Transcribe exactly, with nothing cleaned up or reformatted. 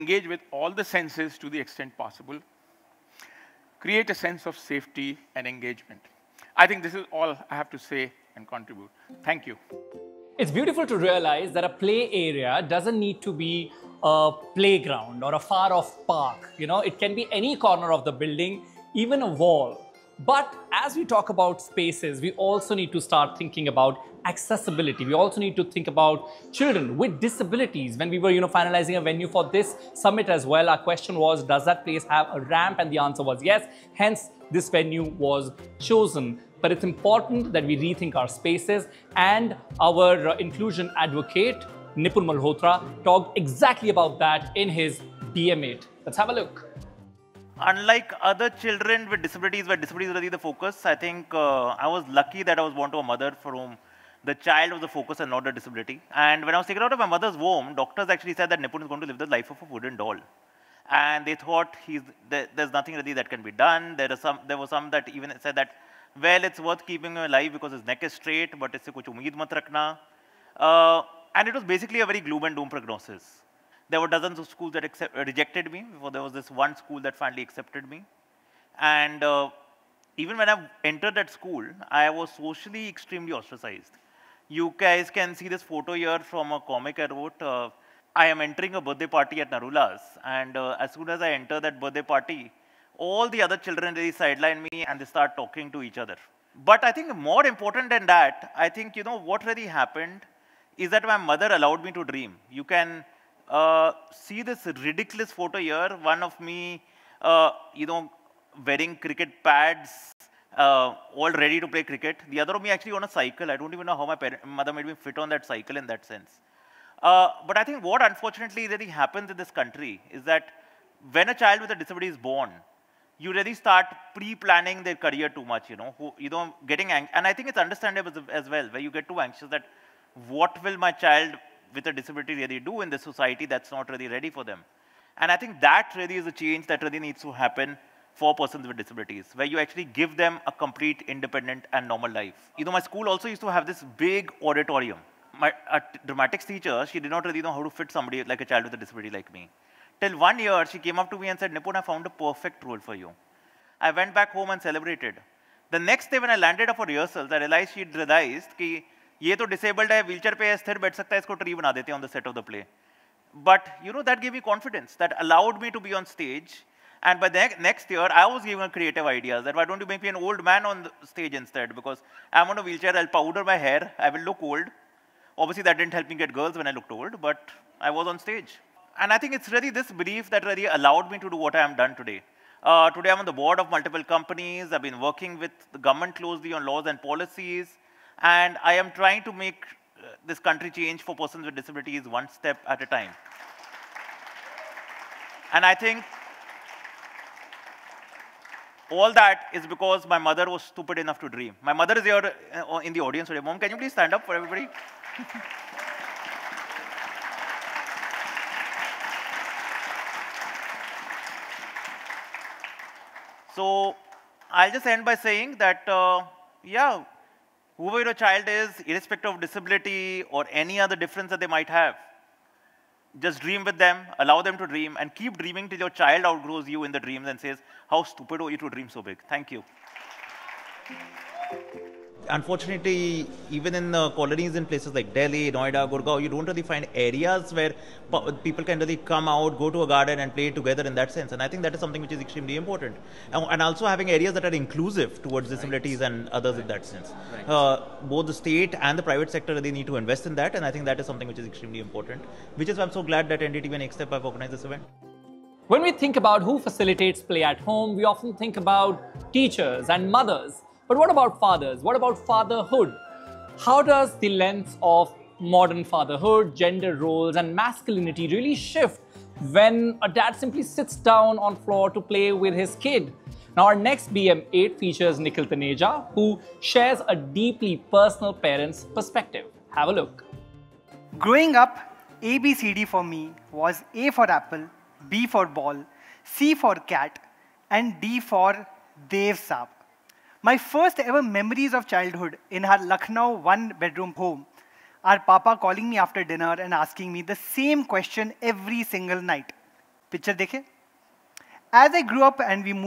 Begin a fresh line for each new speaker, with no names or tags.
engage with all the senses to the extent possible, create a sense of safety and engagement. I think this is all I have to say and contribute. Thank you.
It's beautiful to realize that a play area doesn't need to be a playground or a far off park. You know, it can be any corner of the building, even a wall. But as we talk about spaces, we also need to start thinking about accessibility. We also need to think about children with disabilities. When we were, you know, finalizing a venue for this summit as well, our question was, does that place have a ramp? And the answer was yes. Hence, this venue was chosen. But it's important that we rethink our spaces, and our uh, inclusion advocate, Nipun Malhotra, talked exactly about that in his B M eight. Let's have a look.
Unlike other children with disabilities, where disability is really the focus, I think uh, I was lucky that I was born to a mother for whom the child was the focus and not the disability. And when I was taken out of my mother's womb, doctors actually said that Nipun is going to live the life of a wooden doll. And they thought he's, there, there's nothing really that can be done. There, are some, there were some that even said that, well, it's worth keeping him alive because his neck is straight, but isse kuch umeed mat rakhna. Uh, and it was basically a very gloom and doom prognosis. There were dozens of schools that accept, uh, rejected me before there was this one school that finally accepted me. And uh, even when I entered that school, I was socially extremely ostracized. You guys can see this photo here from a comic I wrote. Uh, I am entering a birthday party at Narula's, and uh, as soon as I enter that birthday party, all the other children really sideline me and they start talking to each other. But I think more important than that, I think, you know, what really happened is that my mother allowed me to dream. You can uh, see this ridiculous photo here, one of me, uh, you know, wearing cricket pads, uh, all ready to play cricket. The other of me actually on a cycle. I don't even know how my parent, mother made me fit on that cycle in that sense. Uh, but I think what unfortunately really happens in this country is that when a child with a disability is born, you really start pre-planning their career too much, you know, who, you know, getting ang and I think it's understandable as well, where you get too anxious that what will my child with a disability really do in this society that's not really ready for them. And I think that really is a change that really needs to happen for persons with disabilities, where you actually give them a complete, independent and normal life. You know, my school also used to have this big auditorium. My a dramatics teacher, she did not really know how to fit somebody like a child with a disability like me. Till one year, she came up to me and said, Nipun, I found a perfect role for you. I went back home and celebrated. The next day when I landed up for rehearsals, I realized she'd realized that ये तो disabled है, wheelchair पे स्थिर बैठ सकता है, इसको tree बना देते हैं on the set of the play. But you know, that gave me confidence, that allowed me to be on stage. And by the next year, I was given creative ideas that why don't you make me an old man on the stage instead? Because I'm on a wheelchair, I'll powder my hair, I will look old. Obviously, that didn't help me get girls when I looked old, but I was on stage. And I think it's really this belief that really allowed me to do what I am done today. Uh, today, I'm on the board of multiple companies. I've been working with the government closely on laws and policies. And I am trying to make uh, this country change for persons with disabilities one step at a time. And I think all that is because my mother was stupid enough to dream. My mother is here uh, in the audience today. Mom, can you please stand up for everybody? So I'll just end by saying that, uh, yeah, whoever your child is, irrespective of disability or any other difference that they might have, just dream with them, allow them to dream, and keep dreaming till your child outgrows you in the dreams and says, how stupid are you to dream so big? Thank you. Unfortunately, even in uh, colonies in places like Delhi, Noida, Gurgaon, you don't really find areas where people can really come out, go to a garden and play together in that sense. And I think that is something which is extremely important. And, and also having areas that are inclusive towards disabilities right. and others in that sense. Right. Uh, both the state and the private sector, they need to invest in that. And I think that is something which is extremely important, which is why I'm so glad that N D T V and X Step have organized this event.
When we think about who facilitates play at home, we often think about teachers and mothers. But what about fathers? What about fatherhood? How does the lens of modern fatherhood, gender roles and masculinity really shift when a dad simply sits down on floor to play with his kid? Now our next B M eight features Nikhil Taneja, who shares a deeply personal parent's perspective. Have a look.
Growing up, A B C D for me was A for apple, B for ball, C for cat and D for Dev Saab. My first ever memories of childhood in our Lucknow one-bedroom home are Papa calling me after dinner and asking me the same question every single night. Picture देखे? As I grew up and we moved